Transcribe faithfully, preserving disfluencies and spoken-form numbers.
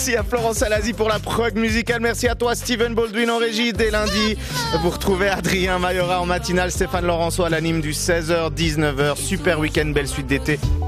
Merci à Florence Alazi pour la prog musicale. Merci à toi Steven Baldwin en régie. Dès lundi, vous retrouvez Adrien Mayora en matinale, Stéphane Laurenceau à l'anime du seize heures dix-neuf heures. Super week-end, belle suite d'été.